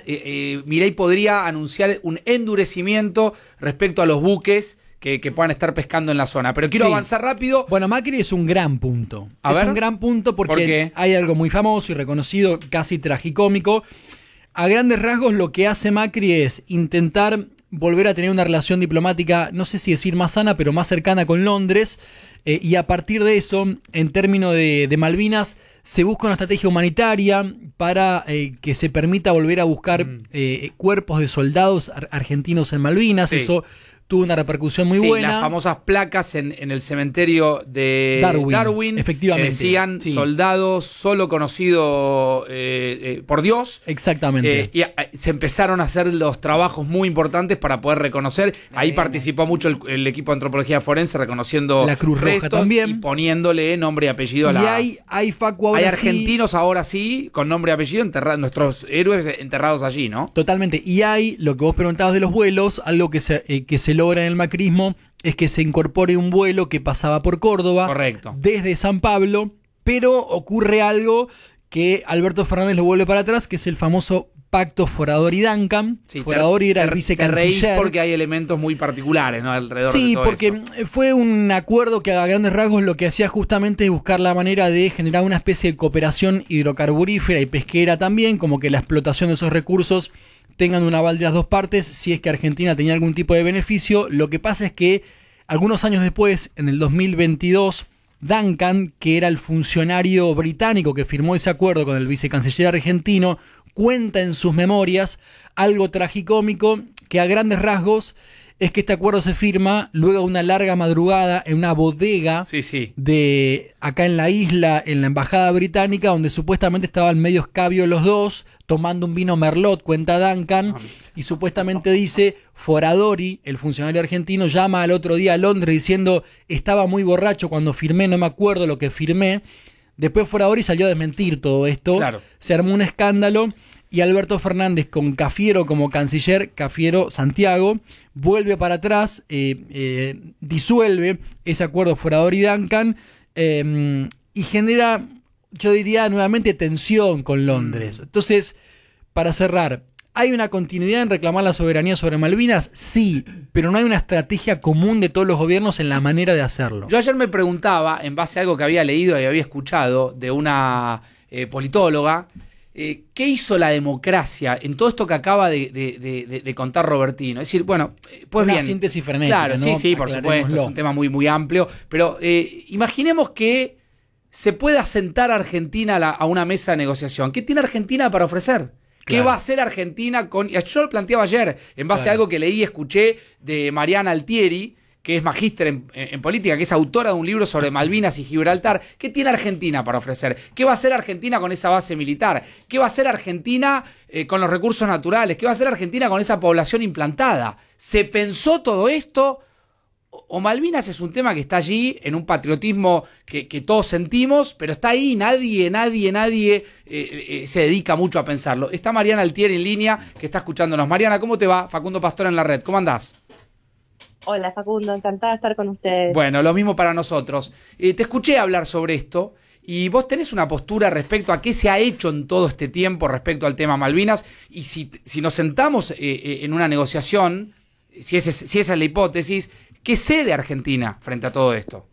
[SPEAKER 2] Milei podría anunciar un endurecimiento respecto a los buques que puedan estar pescando en la zona. Pero quiero
[SPEAKER 4] Sí.
[SPEAKER 2] avanzar rápido.
[SPEAKER 4] Bueno, Macri es un gran punto.
[SPEAKER 2] A
[SPEAKER 4] es
[SPEAKER 2] ver.
[SPEAKER 4] un gran punto porque
[SPEAKER 2] ¿Por qué?
[SPEAKER 4] hay algo muy famoso y reconocido, casi tragicómico. A grandes rasgos, lo que hace Macri es intentar volver a tener una relación diplomática, no sé si decir más sana, pero más cercana con Londres. Y a partir de eso, en términos de Malvinas, se busca una estrategia humanitaria para que se permita volver a buscar cuerpos de soldados argentinos en Malvinas.
[SPEAKER 2] Sí.
[SPEAKER 4] Eso tuvo una repercusión muy
[SPEAKER 2] Sí,
[SPEAKER 4] buena.
[SPEAKER 2] las famosas placas en el cementerio de
[SPEAKER 4] Darwin, efectivamente,
[SPEAKER 2] que decían
[SPEAKER 4] sí.
[SPEAKER 2] soldados solo conocido por Dios.
[SPEAKER 4] Exactamente.
[SPEAKER 2] Se empezaron a hacer los trabajos muy importantes para poder reconocer. Ahí
[SPEAKER 5] Bien.
[SPEAKER 2] participó mucho el equipo de antropología forense reconociendo
[SPEAKER 4] La Cruz Roja
[SPEAKER 2] restos
[SPEAKER 4] también.
[SPEAKER 2] y poniéndole nombre y apellido a
[SPEAKER 4] Y
[SPEAKER 2] las...
[SPEAKER 4] hay Facu ahora
[SPEAKER 2] Hay
[SPEAKER 4] sí.
[SPEAKER 2] argentinos ahora sí, con nombre y apellido, nuestros héroes enterrados allí, ¿no?
[SPEAKER 4] Totalmente. Y hay, lo que vos preguntabas de los vuelos, algo que se logra en el macrismo es que se incorpore un vuelo que pasaba por Córdoba.
[SPEAKER 2] Correcto.
[SPEAKER 4] Desde San Pablo, pero ocurre algo que Alberto Fernández lo vuelve para atrás, que es el famoso pacto Foradori-Duncan.
[SPEAKER 2] Sí,
[SPEAKER 4] Foradori era el
[SPEAKER 2] te reís
[SPEAKER 4] vicecanciller.
[SPEAKER 2] porque hay elementos muy particulares, ¿no? Alrededor de
[SPEAKER 4] Sí,
[SPEAKER 2] todo
[SPEAKER 4] porque
[SPEAKER 2] eso.
[SPEAKER 4] fue un acuerdo que a grandes rasgos lo que hacía justamente es buscar la manera de generar una especie de cooperación hidrocarburífera y pesquera también, como que la explotación de esos recursos tengan un aval de las dos partes, si es que Argentina tenía algún tipo de beneficio. Lo que pasa es que algunos años después, en el 2022, Duncan, que era el funcionario británico que firmó ese acuerdo con el vicecanciller argentino, cuenta en sus memorias algo tragicómico que a grandes rasgos es que este acuerdo se firma luego de una larga madrugada en una bodega
[SPEAKER 2] Sí, sí.
[SPEAKER 4] de acá en la isla, en la embajada británica, donde supuestamente estaban medio escabios los dos, tomando un vino Merlot, cuenta Duncan, y supuestamente dice, Foradori, el funcionario argentino, llama al otro día a Londres diciendo, estaba muy borracho cuando firmé, no me acuerdo lo que firmé. Después Foradori salió a desmentir todo esto,
[SPEAKER 2] Claro.
[SPEAKER 4] se armó un escándalo, y Alberto Fernández con Cafiero como canciller, Cafiero Santiago, vuelve para atrás, disuelve ese acuerdo Foradori-Duncan y genera, yo diría, nuevamente tensión con Londres. Entonces, para cerrar, ¿hay una continuidad en reclamar la soberanía sobre Malvinas? Sí, pero no hay una estrategia común de todos los gobiernos en la manera de hacerlo.
[SPEAKER 2] Yo ayer me preguntaba, en base a algo que había leído y había escuchado de una politóloga, ¿qué hizo la democracia en todo esto que acaba de contar Robertino? Es decir, bueno, pues
[SPEAKER 4] una
[SPEAKER 2] bien.
[SPEAKER 4] síntesis frenética,
[SPEAKER 2] Claro,
[SPEAKER 4] ¿no?
[SPEAKER 2] sí, por supuesto, es un tema muy, muy amplio, pero imaginemos que se pueda sentar a Argentina a una mesa de negociación. ¿Qué tiene Argentina para ofrecer? ¿Qué
[SPEAKER 4] Claro.
[SPEAKER 2] va a hacer Argentina con...? Yo lo planteaba ayer, en base a
[SPEAKER 4] Claro.
[SPEAKER 2] algo que leí y escuché de Mariana Altieri, que es magíster en política, que es autora de un libro sobre Malvinas y Gibraltar. ¿Qué tiene Argentina para ofrecer? ¿Qué va a hacer Argentina con esa base militar? ¿Qué va a hacer Argentina con los recursos naturales? ¿Qué va a hacer Argentina con esa población implantada? ¿Se pensó todo esto? ¿O Malvinas es un tema que está allí en un patriotismo que todos sentimos, pero está ahí, nadie se dedica mucho a pensarlo? Está Mariana Altieri en línea, que está escuchándonos. Mariana, ¿cómo te va? Facundo Pastor en la red, ¿cómo andás?
[SPEAKER 10] Hola Facundo, encantada de estar con ustedes.
[SPEAKER 2] Bueno, lo mismo para nosotros. Te escuché hablar sobre esto y vos tenés una postura respecto a qué se ha hecho en todo este tiempo respecto al tema Malvinas, y si nos sentamos en una negociación, si esa es la hipótesis, ¿qué cede Argentina frente a todo esto?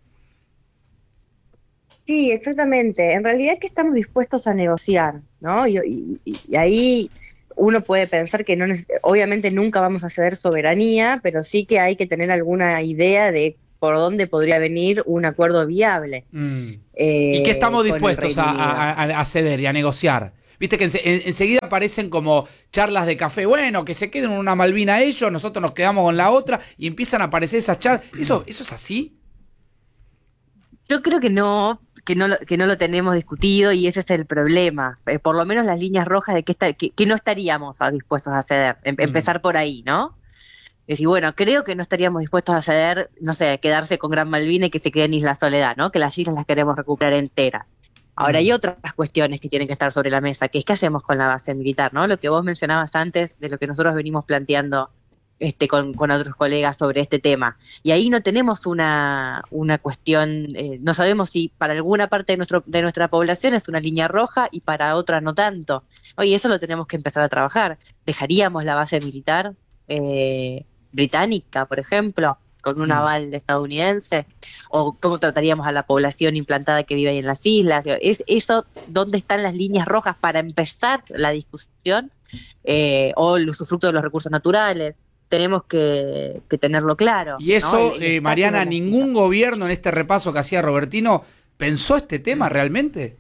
[SPEAKER 10] Sí, exactamente. En realidad es que estamos dispuestos a negociar, ¿no? Y ahí uno puede pensar que obviamente nunca vamos a ceder soberanía, pero sí que hay que tener alguna idea de por dónde podría venir un acuerdo viable.
[SPEAKER 2] ¿Y qué estamos
[SPEAKER 10] con el
[SPEAKER 2] dispuestos
[SPEAKER 10] Reino Unido.
[SPEAKER 2] a ceder y a negociar? Viste que enseguida aparecen como charlas de café. Bueno, que se queden una Malvina ellos, nosotros nos quedamos con la otra, y empiezan a aparecer esas charlas. ¿Eso es así?
[SPEAKER 10] Yo creo que no lo tenemos discutido, y ese es el problema. Por lo menos las líneas rojas de que no estaríamos dispuestos a ceder. Empezar por ahí, ¿no? Es decir, bueno, creo que no estaríamos dispuestos a ceder, no sé, quedarse con Gran Malvina y que se quede en Isla Soledad, ¿no? Que las islas las queremos recuperar enteras. Ahora hay otras cuestiones que tienen que estar sobre la mesa, que es qué hacemos con la base militar, ¿no? Lo que vos mencionabas antes, de lo que nosotros venimos planteando con otros colegas sobre este tema. Y ahí no tenemos una cuestión, no sabemos si para alguna parte de nuestra población es una línea roja y para otra no tanto. Oye, eso lo tenemos que empezar a trabajar. ¿Dejaríamos la base militar británica, por ejemplo, con un aval estadounidense? ¿O cómo trataríamos a la población implantada que vive ahí en las islas? ¿Eso dónde están las líneas rojas para empezar la discusión? ¿O el usufructo de los recursos naturales? Tenemos que tenerlo claro.
[SPEAKER 2] Y eso,
[SPEAKER 10] ¿no?
[SPEAKER 2] Mariana, ¿ningún gobierno en este repaso que hacía Robertino pensó este tema realmente?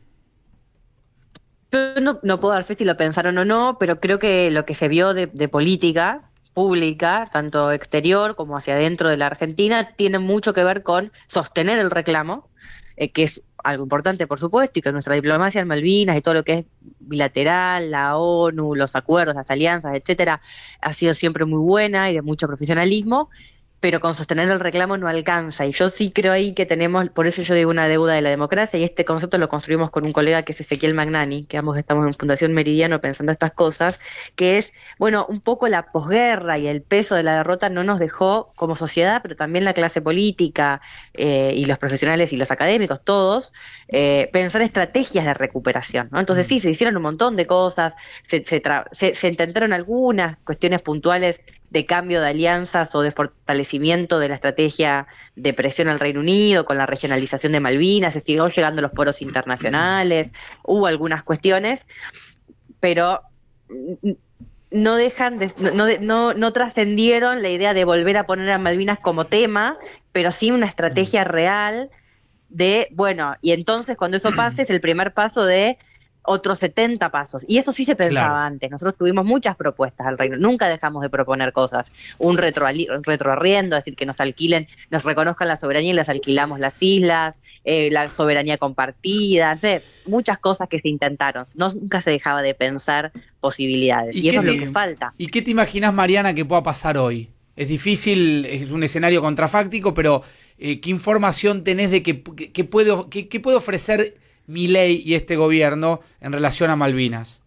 [SPEAKER 10] Yo no puedo dar fe si lo pensaron o no, pero creo que lo que se vio de política pública, tanto exterior como hacia adentro de la Argentina, tiene mucho que ver con sostener el reclamo, que es algo importante, por supuesto, y que nuestra diplomacia en Malvinas y todo lo que es bilateral, la ONU, los acuerdos, las alianzas, etcétera, ha sido siempre muy buena y de mucho profesionalismo, pero con sostener el reclamo no alcanza. Y yo sí creo ahí que tenemos, por eso yo digo una deuda de la democracia, y este concepto lo construimos con un colega que es Ezequiel Magnani, que ambos estamos en Fundación Meridiano pensando estas cosas, que es, bueno, un poco la posguerra y el peso de la derrota no nos dejó como sociedad, pero también la clase política y los profesionales y los académicos, todos, pensar estrategias de recuperación, ¿no? Entonces sí, se hicieron un montón de cosas, se intentaron algunas cuestiones puntuales de cambio de alianzas o de fortalecimiento de la estrategia de presión al Reino Unido con la regionalización de Malvinas, se siguió llegando a los foros internacionales, hubo algunas cuestiones, pero no trascendieron la idea de volver a poner a Malvinas como tema, pero sí una estrategia real de, bueno, y entonces cuando eso pase es el primer paso de otros 70 pasos. Y eso sí se pensaba antes. Nosotros tuvimos muchas propuestas al Reino. Nunca dejamos de proponer cosas. Un retroarriendo, es decir, que nos alquilen, nos reconozcan la soberanía y les alquilamos las islas, la soberanía compartida, muchas cosas que se intentaron. Nunca se dejaba de pensar posibilidades. Y eso es lo que falta.
[SPEAKER 2] ¿Y qué te imaginas, Mariana, que pueda pasar hoy? Es difícil, es un escenario contrafáctico, pero ¿qué información tenés de qué puede ofrecer Milei y este gobierno en relación a Malvinas?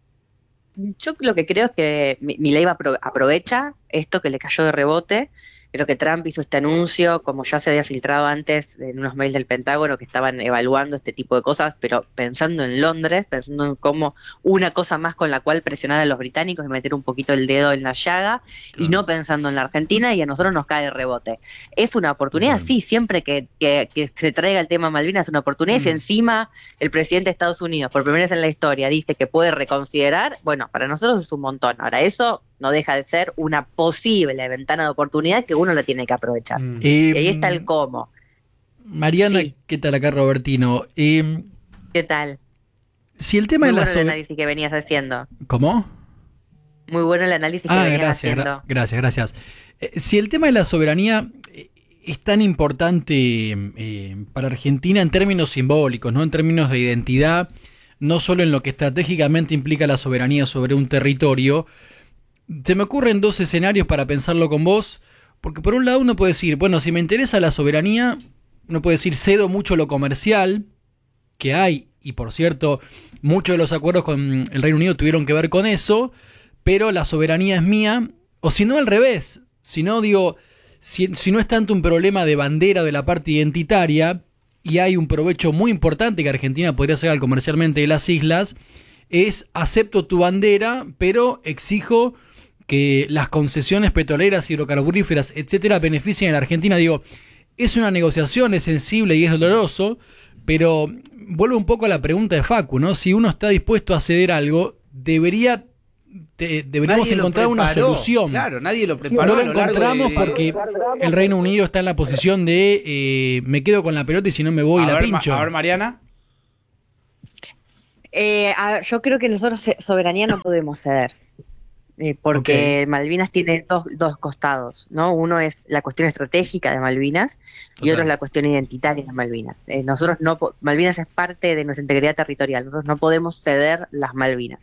[SPEAKER 10] Yo lo que creo es que Milei aprovecha esto que le cayó de rebote, Creo que Trump hizo este anuncio, como ya se había filtrado antes en unos mails del Pentágono que estaban evaluando este tipo de cosas, pero pensando en Londres, pensando en cómo una cosa más con la cual presionar a los británicos y meter un poquito el dedo en la llaga, y no pensando en la Argentina, y a nosotros nos cae el rebote. ¿Es una oportunidad? Sí, siempre que se traiga el tema Malvinas es una oportunidad, y si encima el presidente de Estados Unidos, por primera vez en la historia, dice que puede reconsiderar, bueno, para nosotros es un montón. Ahora, eso no deja de ser una posible ventana de oportunidad que uno la tiene que aprovechar. Y ahí está el cómo.
[SPEAKER 4] Mariana,
[SPEAKER 10] Sí.
[SPEAKER 4] ¿qué tal acá, Robertino?
[SPEAKER 10] ¿Qué tal?
[SPEAKER 4] Si el tema
[SPEAKER 10] Muy
[SPEAKER 4] de la
[SPEAKER 10] bueno el análisis que venías haciendo.
[SPEAKER 4] ¿Cómo?
[SPEAKER 10] Muy bueno el análisis que venías haciendo.
[SPEAKER 4] Gracias. Si el tema de la soberanía es tan importante para Argentina en términos simbólicos, ¿no? En términos de identidad, no solo en lo que estratégicamente implica la soberanía sobre un territorio, se me ocurren dos escenarios para pensarlo con vos, porque por un lado uno puede decir, bueno, si me interesa la soberanía, uno puede decir cedo mucho lo comercial que hay, y por cierto, muchos de los acuerdos con el Reino Unido tuvieron que ver con eso, pero la soberanía es mía, o si no al revés, si no digo, si no es tanto un problema de bandera de la parte identitaria, y hay un provecho muy importante que Argentina podría sacar comercialmente de las islas, es acepto tu bandera, pero exijo que las concesiones petroleras, hidrocarburíferas, etcétera, beneficien a la Argentina. Digo, es una negociación, es sensible y es doloroso, pero vuelvo un poco a la pregunta de Facu, ¿no? Si uno está dispuesto a ceder algo, deberíamos
[SPEAKER 2] Nadie
[SPEAKER 4] encontrar
[SPEAKER 2] lo
[SPEAKER 4] una
[SPEAKER 2] preparó.
[SPEAKER 4] solución.
[SPEAKER 2] Claro, nadie lo preparó.
[SPEAKER 4] No
[SPEAKER 2] a
[SPEAKER 4] lo
[SPEAKER 2] lo largo
[SPEAKER 4] encontramos
[SPEAKER 2] de-
[SPEAKER 4] porque el Reino Unido está en la posición de me quedo con la pelota y si no me voy la pincho.
[SPEAKER 2] A ver, Mariana.
[SPEAKER 10] A ver, yo creo que nosotros soberanía no podemos ceder, porque Malvinas tiene dos costados, ¿no? Uno es la cuestión estratégica de Malvinas y otro es la cuestión identitaria de Malvinas. Nosotros Malvinas es parte de nuestra integridad territorial, nosotros no podemos ceder las Malvinas.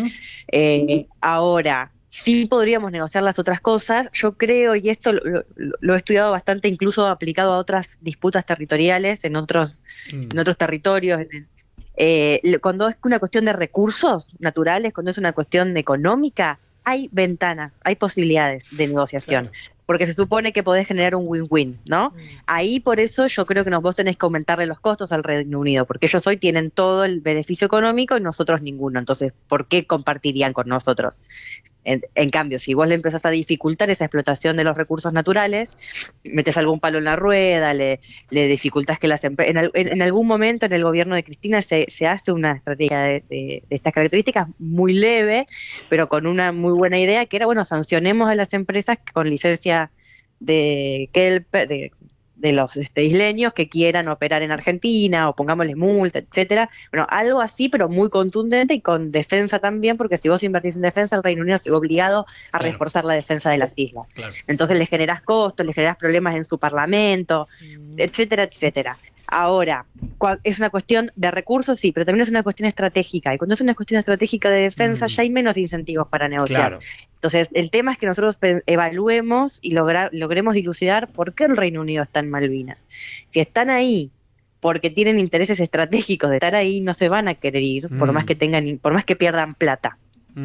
[SPEAKER 10] Ahora, sí podríamos negociar las otras cosas, yo creo, y esto lo he estudiado bastante, incluso aplicado a otras disputas territoriales en otros territorios. Cuando es una cuestión de recursos naturales, cuando es una cuestión económica, hay ventanas, hay posibilidades de negociación. Porque se supone que podés generar un win-win, ¿no? Ahí por eso yo creo que vos tenés que aumentarle los costos al Reino Unido, porque ellos hoy tienen todo el beneficio económico y nosotros ninguno. Entonces, ¿por qué compartirían con nosotros? En cambio, si vos le empezás a dificultar esa explotación de los recursos naturales, metes algún palo en la rueda, le dificultás que las empresas... En algún momento en el gobierno de Cristina se hace una estrategia de estas características muy leve, pero con una muy buena idea, que era, bueno, sancionemos a las empresas con licencia de los isleños que quieran operar en Argentina, o pongámosles multa, etcétera. Bueno, algo así, pero muy contundente y con defensa también, porque si vos invertís en defensa, el Reino Unido se ve obligado a reforzar la defensa de las islas. Entonces le generás costos, le generás problemas en su parlamento, etcétera, etcétera. Ahora, es una cuestión de recursos, sí, pero también es una cuestión estratégica. Y cuando es una cuestión estratégica de defensa, ya hay menos incentivos para negociar.
[SPEAKER 2] Claro.
[SPEAKER 10] Entonces, el tema es que nosotros evaluemos y logremos dilucidar por qué el Reino Unido está en Malvinas. Si están ahí porque tienen intereses estratégicos de estar ahí, no se van a querer ir, por más que pierdan plata.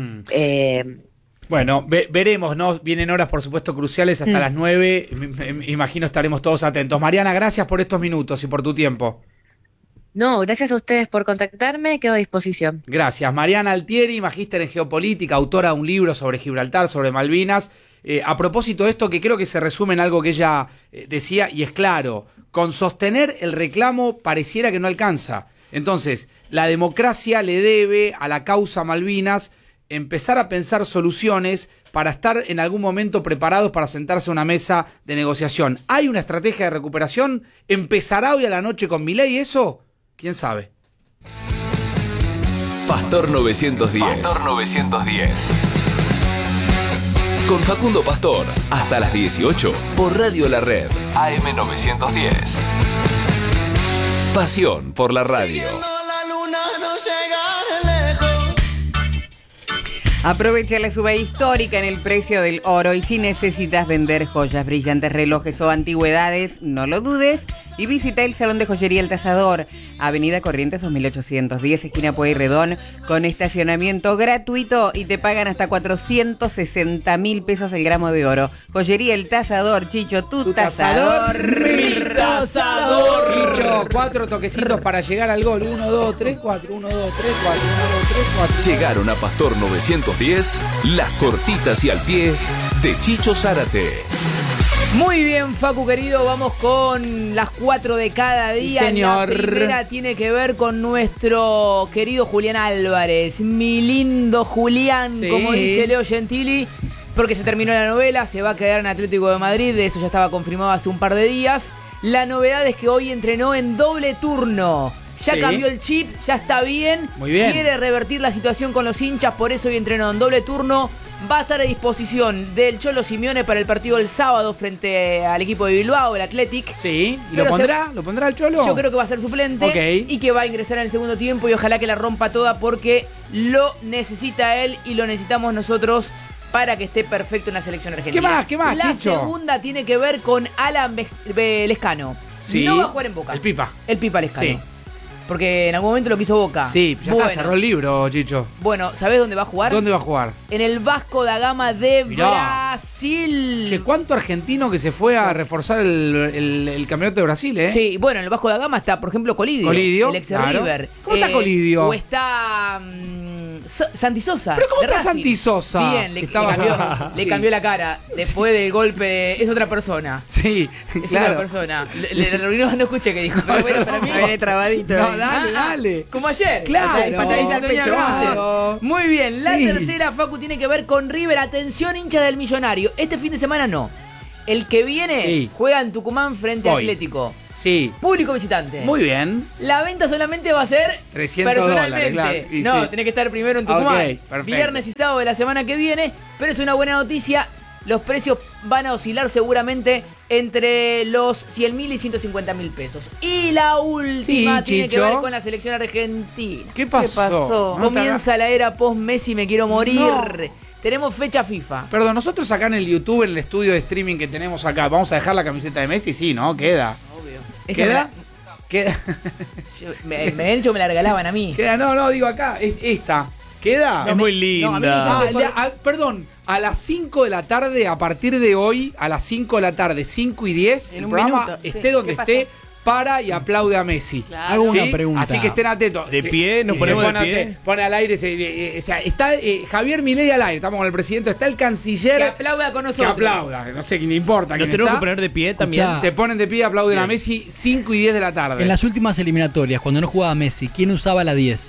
[SPEAKER 2] Bueno, veremos, ¿no? Vienen horas, por supuesto, cruciales hasta las 9. Me imagino estaremos todos atentos. Mariana, gracias por estos minutos y por tu tiempo.
[SPEAKER 10] No, gracias a ustedes por contactarme, quedo a disposición.
[SPEAKER 2] Gracias. Mariana Altieri, magíster en geopolítica, autora de un libro sobre Gibraltar, sobre Malvinas. A propósito de esto, que creo que se resume en algo que ella decía, y es claro, con sostener el reclamo pareciera que no alcanza. Entonces, la democracia le debe a la causa Malvinas empezar a pensar soluciones para estar en algún momento preparados para sentarse a una mesa de negociación. ¿Hay una estrategia de recuperación? ¿Empezará hoy a la noche con Milei eso? ¿Quién sabe?
[SPEAKER 11] Pastor 910. Pastor 910. Con Facundo Pastor, hasta las 18 por Radio La Red, AM 910. Pasión por la radio.
[SPEAKER 5] Aprovecha la suba histórica en el precio del oro y si necesitas vender joyas, brillantes, relojes o antigüedades, no lo dudes y visita el Salón de Joyería El Tasador, Avenida Corrientes 2810, esquina Pueyrredón, con estacionamiento gratuito y te pagan hasta 460.000 pesos el gramo de oro. Joyería El Tasador, Chicho, tu tasador.
[SPEAKER 2] Mi tasador. Chicho, 4 toquecitos para llegar al gol. 1, 2, 3, 4. 1, 2, 3, 4. 1, 2, 3, 4.
[SPEAKER 11] Llegaron a Pastor 910, las cortitas y al pie de Chicho Zárate.
[SPEAKER 7] Muy bien, Facu querido, vamos con las 4 de cada día.
[SPEAKER 2] Sí, señor.
[SPEAKER 7] La primera tiene que ver con nuestro querido Julián Álvarez. Mi lindo Julián,
[SPEAKER 2] Sí.
[SPEAKER 7] como dice Leo Gentili, porque se terminó la novela, se va a quedar en Atlético de Madrid, de eso ya estaba confirmado hace un par de días. La novedad es que hoy entrenó en doble turno. Ya
[SPEAKER 2] Sí.
[SPEAKER 7] cambió el chip, ya está bien.
[SPEAKER 2] Muy bien.
[SPEAKER 7] Quiere revertir la situación con los hinchas, por eso hoy entrenó en doble turno. Va a estar a disposición del Cholo Simeone para el partido del sábado frente al equipo de Bilbao, el Athletic.
[SPEAKER 2] Sí, ¿y
[SPEAKER 7] Pero
[SPEAKER 2] lo pondrá el Cholo?
[SPEAKER 7] Yo creo que va a ser suplente
[SPEAKER 2] Ok.
[SPEAKER 7] y que va a ingresar en el segundo tiempo y ojalá que la rompa toda porque lo necesita él y lo necesitamos nosotros para que esté perfecto en la selección argentina.
[SPEAKER 2] ¿Qué más,
[SPEAKER 7] La
[SPEAKER 2] Chicho?
[SPEAKER 7] segunda tiene que ver con Alan Lescano.
[SPEAKER 2] Sí.
[SPEAKER 7] No va a jugar en Boca.
[SPEAKER 2] El Pipa.
[SPEAKER 7] El Pipa Lescano.
[SPEAKER 2] Sí.
[SPEAKER 7] Porque en algún momento lo quiso Boca.
[SPEAKER 2] Sí, ya
[SPEAKER 7] Bueno.
[SPEAKER 2] está, cerró el libro, Chicho.
[SPEAKER 7] Bueno, ¿sabés dónde va a jugar?
[SPEAKER 2] ¿Dónde va a jugar?
[SPEAKER 7] En el Vasco da Gama de
[SPEAKER 2] Mirá.
[SPEAKER 7] Brasil.
[SPEAKER 2] Che, ¿cuánto argentino que se fue a reforzar el campeonato de Brasil, eh?
[SPEAKER 7] Sí, bueno, en el Vasco da Gama está, por ejemplo, Colidio.
[SPEAKER 2] Colidio,
[SPEAKER 7] El ex
[SPEAKER 2] claro.
[SPEAKER 7] River.
[SPEAKER 2] ¿Cómo está Colidio?
[SPEAKER 7] O está Santi Sosa.
[SPEAKER 2] ¿Pero cómo
[SPEAKER 7] de
[SPEAKER 2] está
[SPEAKER 7] Racing.
[SPEAKER 2] Santi Sosa?
[SPEAKER 7] Bien,
[SPEAKER 2] Estaba-
[SPEAKER 7] le
[SPEAKER 2] Sí.
[SPEAKER 7] cambió la cara. Después del golpe, es otra persona.
[SPEAKER 2] Sí,
[SPEAKER 7] Es
[SPEAKER 2] claro.
[SPEAKER 7] otra persona. No escuché qué dijo, pero bueno, para mí.
[SPEAKER 5] Viene trabadito.
[SPEAKER 2] No,
[SPEAKER 5] ahí.
[SPEAKER 2] dale.
[SPEAKER 7] Como ayer.
[SPEAKER 2] Claro.
[SPEAKER 7] Pasadís al pecho.
[SPEAKER 2] Claro.
[SPEAKER 7] Muy bien, la
[SPEAKER 2] Sí.
[SPEAKER 7] tercera, Facu, tiene que ver con River. Atención, hinchas del Millonario. Este fin de semana no. El que viene
[SPEAKER 2] Sí.
[SPEAKER 7] juega en Tucumán frente a
[SPEAKER 2] Voy.
[SPEAKER 7] Atlético.
[SPEAKER 2] Sí.
[SPEAKER 7] Público visitante.
[SPEAKER 2] Muy bien.
[SPEAKER 7] La venta solamente va a ser
[SPEAKER 2] $300,
[SPEAKER 7] personalmente.
[SPEAKER 2] claro, y
[SPEAKER 7] No,
[SPEAKER 2] sí.
[SPEAKER 7] tenés que estar primero en Tucumán.
[SPEAKER 2] Ok, perfecto.
[SPEAKER 7] Viernes y sábado de la semana que viene. Pero es una buena noticia. Los precios van a oscilar seguramente entre los 100.000 y 150.000 pesos. Y la última
[SPEAKER 2] Sí,
[SPEAKER 7] tiene
[SPEAKER 2] Chicho.
[SPEAKER 7] que ver con la selección argentina.
[SPEAKER 2] ¿Qué pasó? No te
[SPEAKER 7] Comienza la era post-Messi, me quiero morir.
[SPEAKER 2] No.
[SPEAKER 7] Tenemos fecha FIFA.
[SPEAKER 2] Perdón, nosotros acá en el YouTube, en el estudio de streaming que tenemos acá, ¿vamos a dejar la camiseta de Messi? Sí, ¿no? Queda.
[SPEAKER 7] Obvio. Esa
[SPEAKER 2] ¿Queda? Queda.
[SPEAKER 7] me habían dicho que me la regalaban a mí.
[SPEAKER 2] Queda, no, digo acá, esta. ¿Queda?
[SPEAKER 3] Es muy linda.
[SPEAKER 7] No, a mí me dijeron
[SPEAKER 2] Perdón, a las 5 de la tarde, a partir de hoy, a las 5 de la tarde, 5 y 10,
[SPEAKER 5] En
[SPEAKER 2] el
[SPEAKER 5] un
[SPEAKER 2] programa
[SPEAKER 5] minuto,
[SPEAKER 2] esté
[SPEAKER 5] sí.
[SPEAKER 2] donde
[SPEAKER 5] ¿Qué
[SPEAKER 2] esté, para y aplaude a Messi.
[SPEAKER 4] Hago una
[SPEAKER 2] ¿Sí?
[SPEAKER 4] pregunta.
[SPEAKER 2] Así que estén atentos.
[SPEAKER 3] ¿De pie? ¿Nos
[SPEAKER 2] se
[SPEAKER 3] ponemos de
[SPEAKER 2] pone,
[SPEAKER 3] pie?
[SPEAKER 2] se pone al aire, o sea, está Javier Milei al aire, estamos con el presidente, está el canciller.
[SPEAKER 7] Que aplauda con
[SPEAKER 2] Que
[SPEAKER 7] nosotros.
[SPEAKER 2] aplauda, no sé quién le importa.
[SPEAKER 3] Nos
[SPEAKER 2] quién
[SPEAKER 3] tenemos
[SPEAKER 2] está.
[SPEAKER 3] que poner de pie también.
[SPEAKER 4] Escuchá.
[SPEAKER 2] Se ponen de pie, aplauden a
[SPEAKER 3] Bien.
[SPEAKER 2] Messi, 5 y 10 de la tarde.
[SPEAKER 4] En las últimas eliminatorias, cuando no jugaba Messi, ¿quién usaba la 10?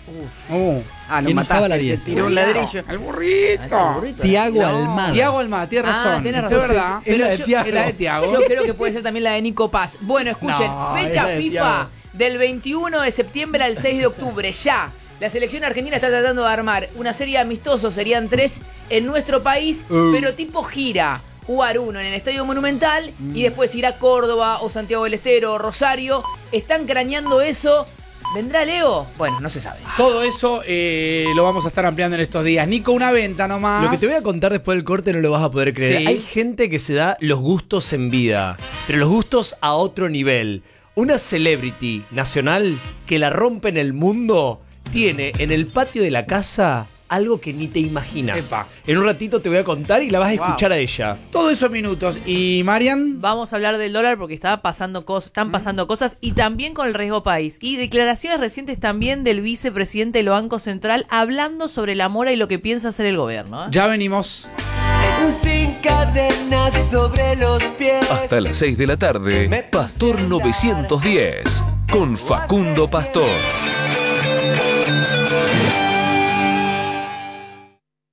[SPEAKER 5] Ah, lo
[SPEAKER 4] ¿Quién usaba la
[SPEAKER 5] mataste.
[SPEAKER 4] 10?
[SPEAKER 5] Te tiró un ladrillo.
[SPEAKER 2] El burrito.
[SPEAKER 4] Tiago Almada.
[SPEAKER 2] Tiago Almada, tiene razón.
[SPEAKER 7] tenés
[SPEAKER 2] Es
[SPEAKER 7] razón.
[SPEAKER 2] verdad.
[SPEAKER 4] Es la de
[SPEAKER 7] yo-
[SPEAKER 4] Thiago.
[SPEAKER 2] Es la de Thiago.
[SPEAKER 7] Yo creo que puede ser también la de Nico Paz. Bueno, escuchen,
[SPEAKER 4] No,
[SPEAKER 7] fecha
[SPEAKER 4] es la de
[SPEAKER 7] FIFA
[SPEAKER 4] Thiago.
[SPEAKER 7] del 21 de septiembre al 6 de octubre. Ya. La selección argentina está tratando de armar una serie de amistosos, serían 3 en nuestro país, pero tipo gira. Jugar uno en el Estadio Monumental y después ir a Córdoba o Santiago del Estero o Rosario. Están craneando eso. ¿Vendrá Leo? Bueno, no se sabe.
[SPEAKER 2] Todo eso lo vamos a estar ampliando en estos días. Nico, una venta nomás.
[SPEAKER 3] Lo que te voy a contar después del corte no lo vas a poder creer.
[SPEAKER 2] Sí.
[SPEAKER 3] Hay gente que se da los gustos en vida, pero los gustos a otro nivel. Una celebrity nacional que la rompe en el mundo tiene en el patio de la casa algo que ni te imaginas.
[SPEAKER 2] Epa.
[SPEAKER 3] En un ratito te voy a contar y la vas a escuchar a ella.
[SPEAKER 2] Todo eso en minutos. ¿Y Marian?
[SPEAKER 12] Vamos a hablar del dólar porque están pasando cosas y también con el riesgo país. Y declaraciones recientes también del vicepresidente del Banco Central hablando sobre la mora y lo que piensa hacer el gobierno.
[SPEAKER 2] Ya venimos.
[SPEAKER 13] Sin cadenas sobre los pies.
[SPEAKER 11] Hasta las 6 de la tarde, Pastor 910, con Facundo Pastor.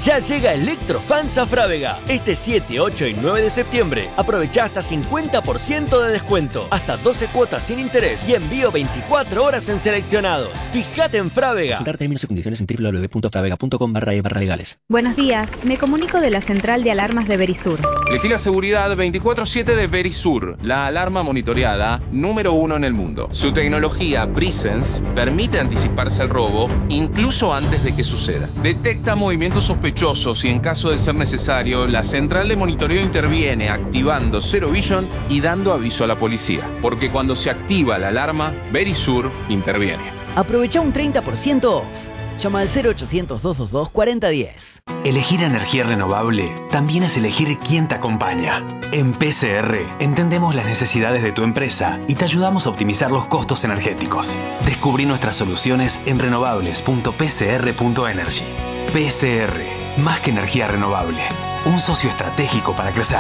[SPEAKER 14] Ya llega Electrofans a Frávega. Este 7, 8 y 9 de septiembre. Aprovecha hasta 50% de descuento, hasta 12 cuotas sin interés y envío 24 horas en seleccionados. Fíjate en Frávega. Consultar términos y condiciones en www.fravega.com/e/legales.
[SPEAKER 15] Buenos días, me comunico de la central de alarmas de Verisur.
[SPEAKER 16] Elegí la seguridad 24/7 de Verisur, la alarma monitoreada número 1 en el mundo. Su tecnología Presence permite anticiparse al robo incluso antes de que suceda. Detecta movimientos sospechosos y en caso de ser necesario, la central de monitoreo interviene activando Zero Vision y dando aviso a la policía. Porque cuando se activa la alarma, Verisur interviene.
[SPEAKER 17] Aprovecha un 30% off. Llama al 0800-222-4010.
[SPEAKER 18] Elegir energía renovable también es elegir quién te acompaña. En PCR entendemos las necesidades de tu empresa y te ayudamos a optimizar los costos energéticos. Descubrí nuestras soluciones en renovables.pcr.energy. PCR, más que energía renovable, un socio estratégico para crecer.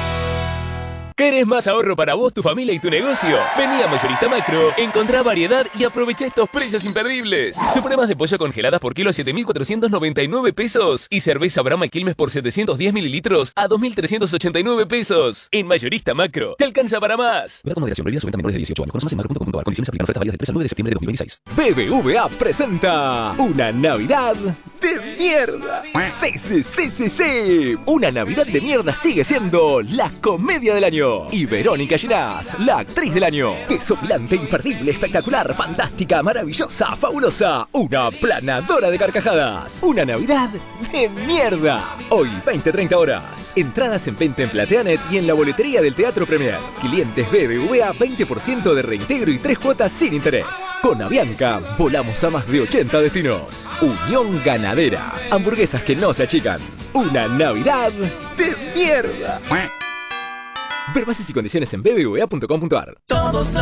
[SPEAKER 11] ¿Querés más ahorro para vos, tu familia y tu negocio? Vení a Mayorista Macro, encontrá variedad y aprovecha estos precios imperdibles. Supremas de pollo congeladas por kilo a 7.499 pesos. Y cerveza Brahma Quilmes por 710 mililitros a 2.389 pesos. En Mayorista Macro, te alcanza para más. Con moderación, prohibida su venta a menores de 18 años. Conoce más en macro.com.ar. Condiciones aplican. Ofertas válidas del 3 al 9 de septiembre de 2026.
[SPEAKER 19] BBVA presenta una Navidad de mierda. Sí. Una Navidad de mierda sigue siendo la comedia del año. Y Verónica Ginás, la actriz del año. Desopilante, imperdible, espectacular, fantástica, maravillosa, fabulosa. Una planadora de carcajadas. Una Navidad de mierda. Hoy, 20-30 horas. Entradas en venta en Plateanet y en la boletería del Teatro Premier. Clientes BBVA, 20% de reintegro y 3 cuotas sin interés. Con Avianca, volamos a más de 80 destinos. Unión Ganadera. Hamburguesas que no se achican. Una Navidad de mierda. Ver bases y condiciones en bbva.com.ar.
[SPEAKER 13] Todos los